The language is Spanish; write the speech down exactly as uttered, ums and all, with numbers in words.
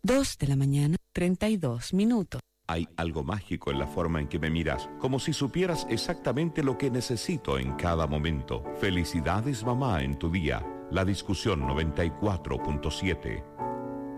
Dos de la mañana, treinta y dos minutos. Hay algo mágico en la forma en que me miras, como si supieras exactamente lo que necesito en cada momento. Felicidades, mamá, en tu día. La discusión noventa y cuatro punto siete.